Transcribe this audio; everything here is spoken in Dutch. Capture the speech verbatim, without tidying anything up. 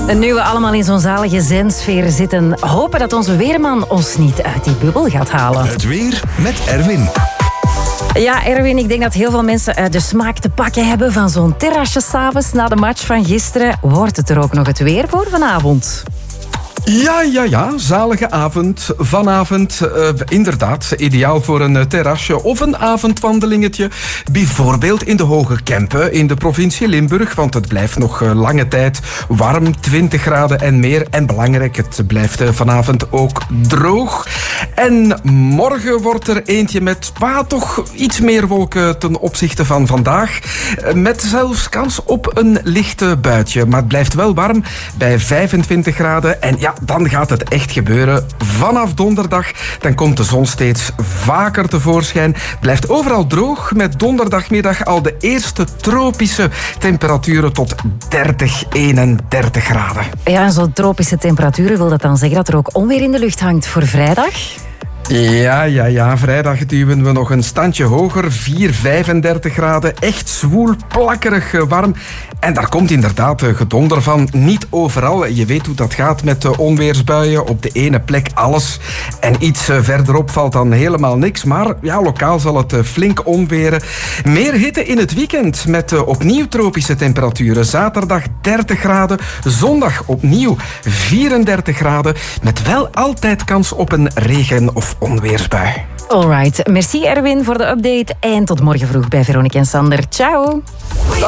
En nu we allemaal in zo'n zalige zen-sfeer zitten, hopen dat onze weerman ons niet uit die bubbel gaat halen. Het weer met Erwin. Ja, Erwin, ik denk dat heel veel mensen de smaak te pakken hebben van zo'n terrasje 's avonds na de match van gisteren. Wordt het er ook nog het weer voor vanavond? Ja, ja, ja. Zalige avond. Vanavond, uh, inderdaad, ideaal voor een terrasje of een avondwandelingetje. Bijvoorbeeld in de Hoge Kempen in de provincie Limburg, want het blijft nog uh, lange tijd warm, twintig graden en meer. En belangrijk, het blijft uh, vanavond ook droog. En morgen wordt er eentje met bah, toch iets meer wolken ten opzichte van vandaag. Uh, met zelfs kans op een lichte buitje. Maar het blijft wel warm bij vijfentwintig graden. En ja, dan gaat het echt gebeuren. Vanaf donderdag dan komt de zon steeds vaker tevoorschijn. Het blijft overal droog met donderdagmiddag al de eerste tropische temperaturen tot dertig, eenendertig graden. Ja, en zo'n tropische temperaturen wil dat dan zeggen dat er ook onweer in de lucht hangt voor vrijdag? Ja, ja, ja. Vrijdag duwen we nog een standje hoger. vier, vijfendertig graden. Echt zwoel, plakkerig warm. En daar komt inderdaad gedonder van. Niet overal. Je weet hoe dat gaat met de onweersbuien. Op de ene plek alles. En iets verderop valt dan helemaal niks. Maar ja, lokaal zal het flink onweren. Meer hitte in het weekend met opnieuw tropische temperaturen. Zaterdag dertig graden. Zondag opnieuw vierendertig graden. Met wel altijd kans op een regen- of onweersbui. Alright. Merci Erwin voor de update. En tot morgen vroeg bij Veronique en Sander. Ciao.